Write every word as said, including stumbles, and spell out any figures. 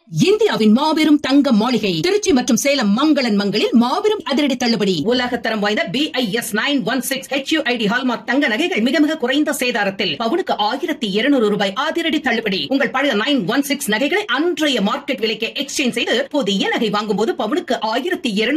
இந்தியாவின் மாபெரும் தங்க மாளிகை திருச்சி மற்றும் சேலம் மங்களன் மங்களில் மாபெரும் அதிரடி தள்ளுபடி உலகத்தரம் வாய்ந்த B I S nine one six H you I D hallmark தங்க நகைகள் மிக மிக குறைந்த சேதாரத்தில் பவுனுக்கு ஆயிரத்தி இருநூறு ரூபாய் அதிரடி தள்ளுபடி. உங்கள் பழைய நைன் ஒன் சிக்ஸ் நகைகளை அன்றைய மார்க்கெட் விலைக்கு எக்ஸ்சேஞ்ச் செய்து புதிய நகை வாங்கும் போது பவுனுக்கு ஆயிரத்தி இருநூறு